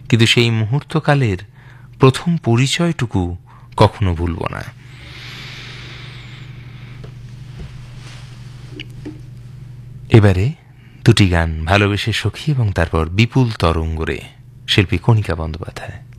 কিন্তু সেই মুহূর্তকালের প্রথম পরিচয়টুকু কখনো ভুলব না। এবারে দুটি গান, ভালোবেসে সখী এবং তারপর বিপুল তরঙ্গরে, শিল্পী কণিকা বন্দ্যোপাধ্যায়।